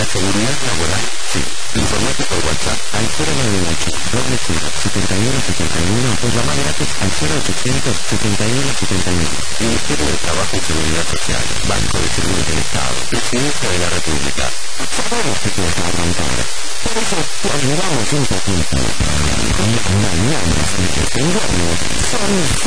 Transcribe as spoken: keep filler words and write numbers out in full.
seguridad laboral, sí. Informate por WhatsApp al cero nueve ocho, doble cero, setenta y uno setenta y uno o llama gratis al cero ochocientos setenta y uno setenta y uno. Ministerio de Trabajo y Seguridad Social, Banco de Seguros del Estado, Presidencia de la República. Sabemos que cuesta arrancar. Por eso te ayudamos un poquito. Mañana y que tengamos son